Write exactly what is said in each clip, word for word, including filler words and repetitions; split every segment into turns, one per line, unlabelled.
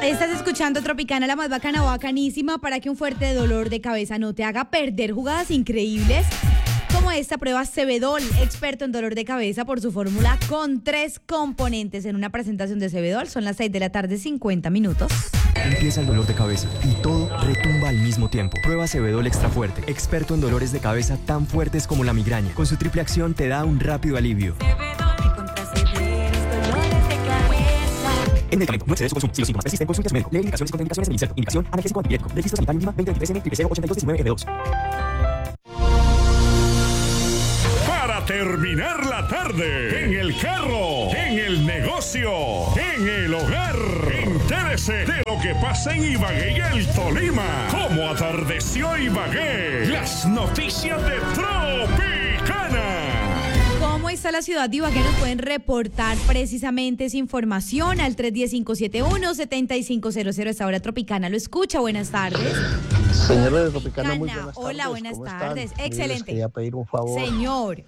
Estás escuchando Tropicana, la más bacana o bacanísima, para que un fuerte dolor de cabeza no te haga perder jugadas increíbles como esta prueba Cebedol, experto en dolor de cabeza por su fórmula con tres componentes. En una presentación de Cebedol, son las seis de la tarde, cincuenta minutos.
Empieza el dolor de cabeza y todo retumba al mismo tiempo. Prueba Cebedol Extra Fuerte, experto en dolores de cabeza tan fuertes como la migraña. Con su triple acción te da un rápido alivio.
Cebedol contra severos dolores de cabeza.
El medicamento no excede su consumo. Si los síntomas persisten, consulte a su médico. Lee indicaciones y contraindicaciones en inserto. Indicación: analgésico antipirético. Registro sanitario mínima veinte veintitrés N cero cero ochenta y dos diecinueve R dos.
Para terminar la tarde, en el carro, en el negocio, en el hogar, entérese de lo que pasa en Ibagué y el Tolima. Cómo atardeció Ibagué. Las noticias de Tropicana.
¿Cómo está la ciudad de Ibagué? Nos pueden reportar precisamente esa información al tres uno cero, cinco siete uno, siete cinco cero cero. Esta hora Tropicana lo escucha. Buenas tardes.
Señores de Tropicana, muy buenas tardes.
Hola, buenas
¿Cómo
tardes.
están?
Excelente.
Les quería pedir un favor.
Señor.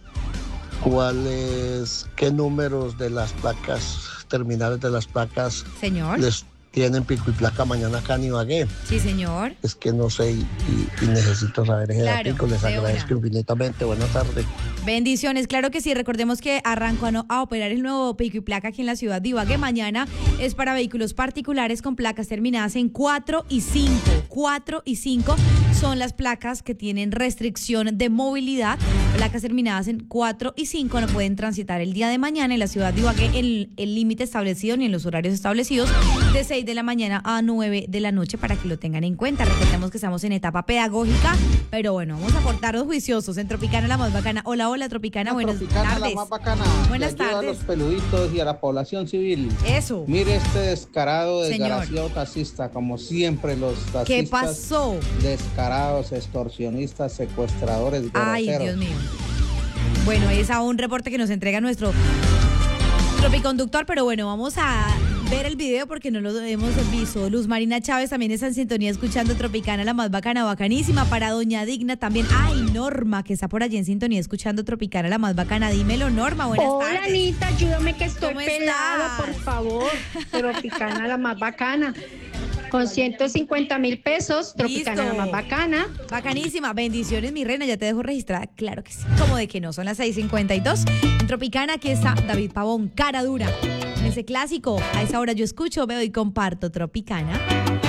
¿Cuáles, qué números de las placas, terminales de las placas,
Señor.
les tienen pico y placa mañana acá en Ibagué?
Sí, señor.
Es que no sé y, y- y necesito saber ese
Claro,
datico. Les
de
agradezco
una.
infinitamente. Buenas tardes.
Bendiciones, claro que sí. Recordemos que arrancó a, no- a operar el nuevo pico y placa aquí en la ciudad de Ibagué. Mañana es para vehículos particulares con placas terminadas en cuatro y cinco. cuatro y cinco son las placas que tienen restricción de movilidad. Placas terminadas en cuatro y cinco no pueden transitar el día de mañana en la ciudad de Ibagué en el límite establecido ni en los horarios establecidos de seis de la mañana a nueve de la noche, para que lo tengan en cuenta. Recordemos que estamos en etapa pedagógica, pero bueno, vamos a portarnos juiciosos en Tropicana, la más bacana. Hola, hola, Tropicana, buenas
Tropicana,
tardes.
la más bacana.
Buenas
que ayuda
tardes.
a los peluditos y a la población civil.
Eso.
Mire este descarado,
Señor.
desgraciado taxista, como siempre los taxistas.
¿Qué pasó?
Descarados, extorsionistas, secuestradores,
Ay,
groseros.
Dios mío. Bueno, es a un reporte que nos entrega nuestro tropiconductor, pero bueno, vamos a ver el video porque no lo hemos visto. Luz Marina Chávez también está en sintonía escuchando Tropicana, la más bacana, bacanísima. Para Doña Digna también. Ay, Norma, que está por allí en sintonía escuchando Tropicana, la más bacana. Dímelo, Norma, buenas
Hola,
tardes.
Anita, ayúdame que estoy
¿Cómo
pelada,
estás?
por favor. Tropicana, la más bacana. Con ciento cincuenta mil pesos, Tropicana,
Listo.
la más bacana.
Bacanísima, bendiciones, mi reina, ya te dejo registrada. Claro que sí, como de que no, son las seis cincuenta y dos. En Tropicana, aquí está David Pavón, Cara Dura. En ese clásico, a esa hora yo escucho, veo y comparto Tropicana.